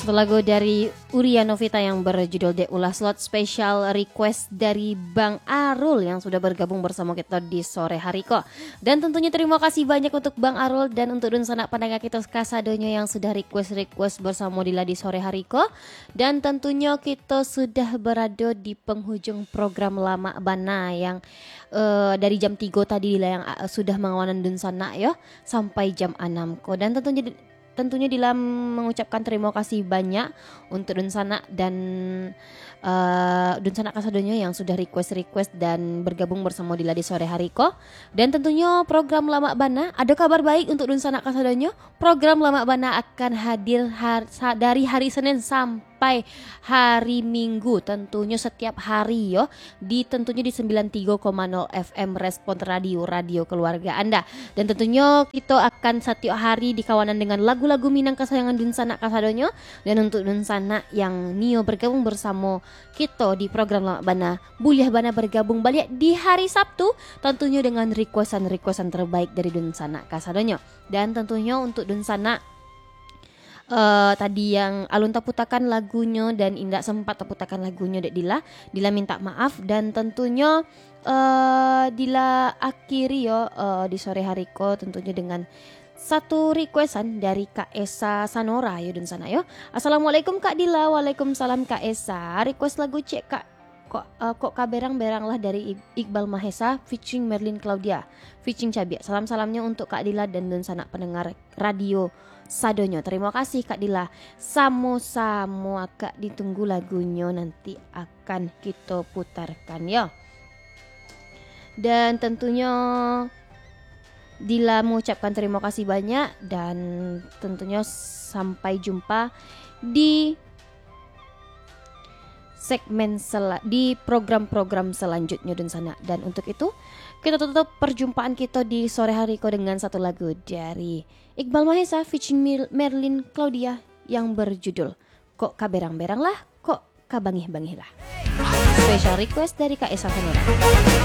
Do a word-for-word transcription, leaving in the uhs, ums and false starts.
Satu lagu dari Uria Novita yang berjudul De Ulah, slot special request dari Bang Arul yang sudah bergabung bersama kita di sore hari kok. Dan tentunya terima kasih banyak untuk Bang Arul dan untuk dun sanak pendengar kita kasadonya yang sudah request-request bersama Dila di sore hari kok. Dan tentunya kita sudah berada di penghujung program Lama Bana yang uh, dari jam tiga tadi Dila yang uh, sudah mengawanan dun sanak ya sampai jam enam kok. Dan tentunya Tentunya Dila mengucapkan terima kasih banyak untuk Dun Sanak dan uh, Dun Sanak kasadonya yang sudah request-request dan bergabung bersama Dila di sore hari kok. Dan tentunya program Lama Bana, ada kabar baik untuk Dun Sanak kasadonya. Program Lama Bana akan hadir har, dari hari Senin sampai hari Minggu, tentunya setiap hari yo, di tentunya di sembilan puluh tiga koma nol F M Respon Radio, radio keluarga Anda. Dan tentunya kita akan setiap hari dikawanan dengan lagu-lagu Minang kesayangan Dun Sanak kasadonyo. Dan untuk Dun Sanak yang Nio bergabung bersama kita di program Lama Bana, Buliah Bana bergabung balik di hari Sabtu, tentunya dengan requestan-requestan terbaik dari Dun Sanak kasadonyo. Dan tentunya untuk Dun Sanak Uh, tadi yang alun taputakan lagunya dan indak sempat taputakan lagunya Dek Dila, Dila minta maaf dan tentunya uh, Dila akhiri yo uh, di sore hari ko tentunya dengan satu requestan dari Kak Esa Sanora yo dan sana yo. Assalamualaikum Kak Dila. Waalaikumsalam Kak Esa. Request lagu cek Kak kok uh, kok kaberang-berang lah dari Iqbal Mahesa featuring Merlin Claudia featuring Cabia. Salam-salamnya untuk Kak Dila dan dan sanak pendengar radio Sadonyo. Terima kasih Kak Dila. Samo-samo Kak, ditunggu lagunya nanti akan kita putarkan ya. Dan tentunya Dila mengucapkan terima kasih banyak dan tentunya sampai jumpa di segmen sel- di program-program selanjutnya dan sana. Dan untuk itu kita tutup perjumpaan kita di sore hari ko dengan satu lagu dari Iqbal Mahesa featuring Merlin Claudia yang berjudul Kok Kaberang-berang lah, Kok Kabangih-bangih lah. Special request dari Kak Esa Sanora.